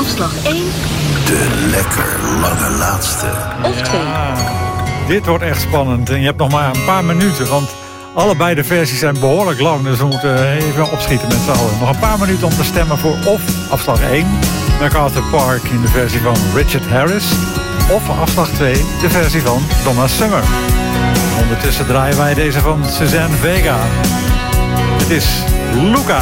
Afslag 1. De lekker lange laatste. Of 2. Dit wordt echt spannend. En je hebt nog maar een paar minuten, want allebei de versies zijn behoorlijk lang. Dus we moeten even opschieten met z'n allen. Nog een paar minuten om te stemmen voor of afslag 1, MacArthur Park in de versie van Richard Harris, of afslag 2, de versie van Donna Summer. Ondertussen draaien wij deze van Suzanne Vega. Het is Luca.